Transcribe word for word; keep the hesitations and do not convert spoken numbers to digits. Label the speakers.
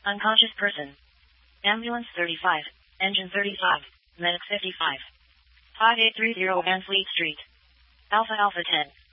Speaker 1: Unconscious person. Ambulance thirty-five. Engine thirty-five. Medic fifty-five. five eight three zero Van Fleet Street. Alpha Alpha ten.